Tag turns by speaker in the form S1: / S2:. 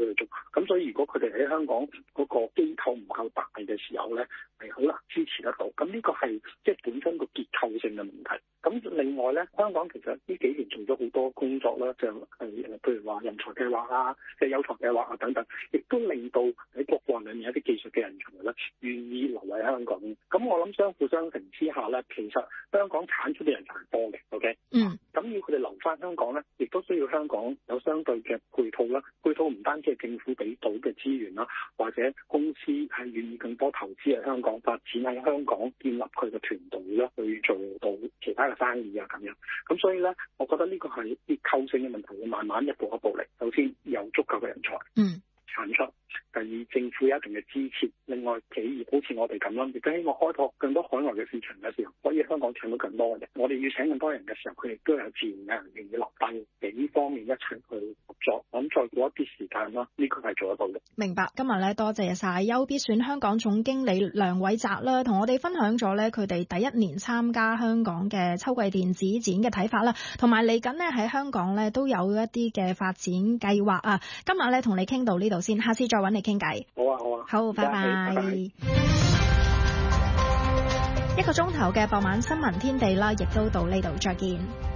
S1: 去做。咁所以如果佢哋喺香港嗰個機構唔夠大嘅時候咧，係好難支持得到。咁呢個係即係本身個結構性嘅問題。咁另外咧，香港其實呢幾年做咗好多工作啦，就係譬如話人才計劃啊、即係優才計劃啊等等，亦都令到喺國內裏面一啲技術嘅人才咧願意留喺香港。咁我諗相輔相成之下咧，其實香港產出嘅人才係多嘅。OK，咁要佢哋留翻香港咧，亦都需要香港有相對嘅配套啦。配套唔單止係政府俾到嘅資源啦，或者公司係願意更多投資喺香港發展，喺香港建立佢嘅團隊啦，去做到其他嘅生意啊咁樣。咁所以咧，我覺得呢個係結構性嘅問題，會慢慢一步一步嚟。首先有足夠嘅人才產出，第二政府有一定嘅支持，另外企業好似我哋咁啦，亦都希望開拓更多海外嘅市場嘅時候，可以香港請到更多嘅人。我哋要請更多人嘅時候，佢哋都有自然嘅人願意落低，喺呢方面一齊去合作。咁再過一啲時間啦，呢個係做得到嘅。
S2: 明白。今日咧多謝晒優必選香港總經理梁偉澤啦，同我哋分享咗咧佢哋第一年參加香港嘅秋季電子展嘅睇法啦，同埋嚟緊咧喺香港咧都有一啲嘅發展計劃啊。今日咧同你傾到呢度先，下次再揾你傾偈。
S1: 好啊，好啊。
S2: 好，拜拜。一個鐘頭嘅傍晚新聞天地啦，亦都到呢度，再見。